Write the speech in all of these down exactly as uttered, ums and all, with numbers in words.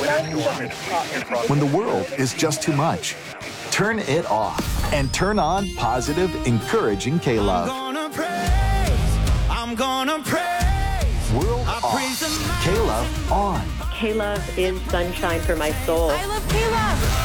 When the world is just too much, turn it off and turn on positive, encouraging K-Love. I'm gonna praise, I'm gonna praise. World off, K-Love on. K-Love is sunshine for my soul. I love K-Love.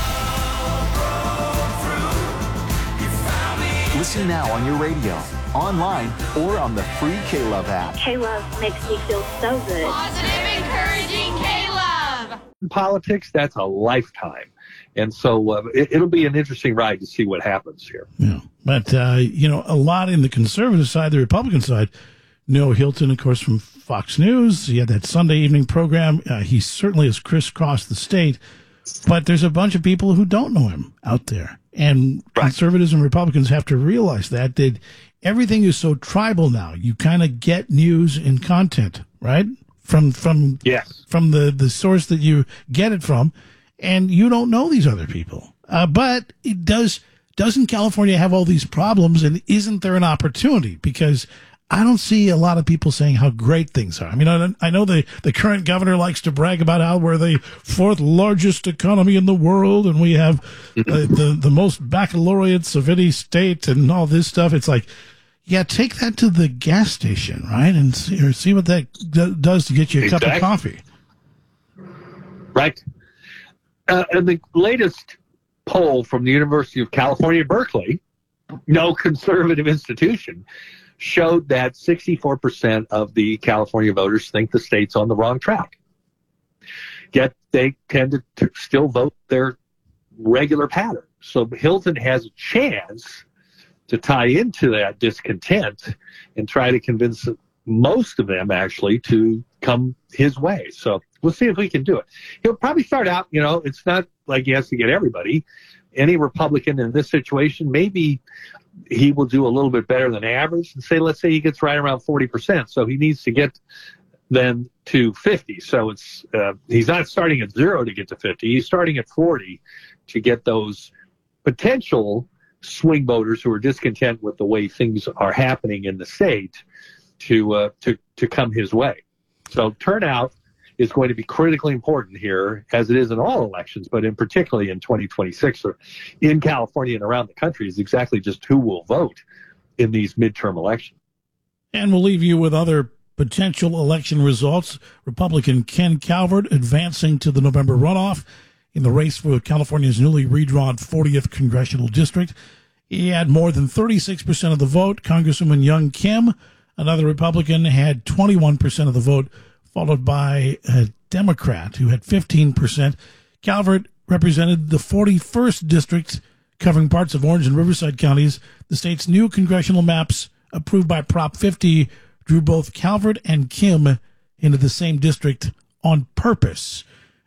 Listen now on your radio, online, or on the free K-Love app. K-Love makes me feel so good. Positive, encouraging K-Love. In politics, that's a lifetime. And so uh, it, it'll be an interesting ride to see what happens here. Yeah. But, uh, you know, a lot in the conservative side, the Republican side. Noah Hilton, of course, from Fox News. He had that Sunday evening program. Uh, he certainly has crisscrossed the state. But there's a bunch of people who don't know him out there. And right. Conservatives and Republicans have to realize that, that everything is so tribal now. You kind of get news and content, right? From from yes. from the, the source that you get it from, and you don't know these other people. Uh, but it does doesn't California have all these problems, and isn't there an opportunity? Because I don't see a lot of people saying how great things are. I mean, I, I know the, the current governor likes to brag about how we're the fourth largest economy in the world, and we have uh, the, the most baccalaureates of any state and all this stuff. It's like, yeah, take that to the gas station, right, and see, or see what that d- does to get you a exactly. cup of coffee. Right. Uh, and the latest poll from the University of California, Berkeley, no conservative institution, showed that sixty-four percent of the California voters think the state's on the wrong track. Yet they tend to, to still vote their regular pattern. So Hilton has a chance to tie into that discontent and try to convince most of them actually to come his way. So we'll see if we can do it. He'll probably start out, you know, it's not like he has to get everybody. Any Republican in this situation, maybe he will do a little bit better than average, and say, let's say he gets right around forty percent. So he needs to get then to fifty. So it's uh, he's not starting at zero to get to fifty. He's starting at forty to get those potential swing voters who are discontent with the way things are happening in the state to uh, to to come his way. So turnout is going to be critically important here, as it is in all elections, but in particularly in twenty twenty-six or in California and around the country, is exactly just who will vote in these midterm elections. And we'll leave you with other potential election results. Republican Ken Calvert advancing to the November runoff in the race for California's newly redrawn fortieth congressional district. He had more than thirty-six percent of the vote. Congresswoman Young Kim, another Republican, had twenty-one percent of the vote, followed by a Democrat who had fifteen percent. Calvert represented the forty-first district, covering parts of Orange and Riverside counties. The state's new congressional maps, approved by Prop fifty, drew both Calvert and Kim into the same district on purpose.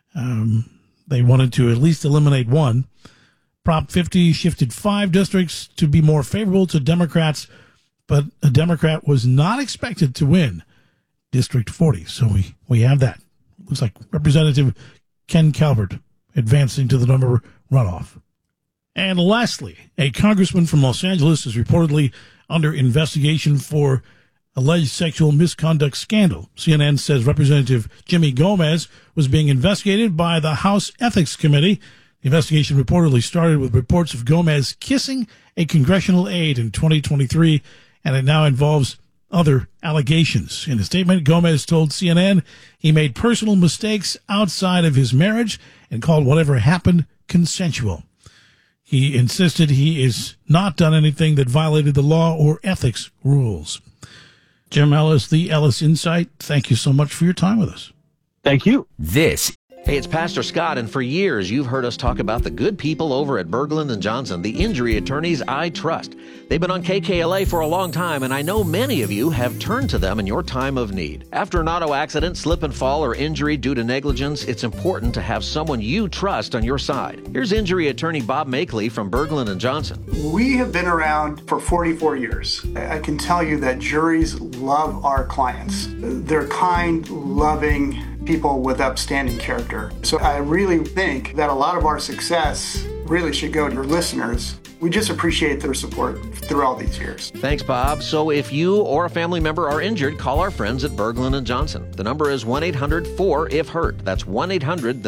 Um, they wanted to at least eliminate one. Prop fifty shifted five districts to be more favorable to Democrats, but a Democrat was not expected to win District forty. So we, we have that. Looks like Representative Ken Calvert advancing to the November runoff. And lastly, a congressman from Los Angeles is reportedly under investigation for alleged sexual misconduct scandal. C N N says Representative Jimmy Gomez was being investigated by the House Ethics Committee. The investigation reportedly started with reports of Gomez kissing a congressional aide in twenty twenty-three, and it now involves other allegations. In a statement, Gomez told C N N he made personal mistakes outside of his marriage and called whatever happened consensual. He insisted he has not done anything that violated the law or ethics rules. Jim Ellis, the Ellis Insight, thank you so much for your time with us. Thank you. This Hey, it's Pastor Scott, and for years you've heard us talk about the good people over at Berglund and Johnson, the injury attorneys I trust. They've been on K K L A for a long time, and I know many of you have turned to them in your time of need. After an auto accident, slip and fall, or injury due to negligence, it's important to have someone you trust on your side. Here's injury attorney Bob Makeley from Berglund and Johnson. We have been around for forty-four years. I can tell you that juries love our clients. They're kind, loving people with upstanding character. So I really think that a lot of our success really should go to your listeners. We just appreciate their support through all these years. Thanks, Bob. So if you or a family member are injured, call our friends at Berglund and Johnson. The number is one eight hundred four if hurt. That's one eight hundred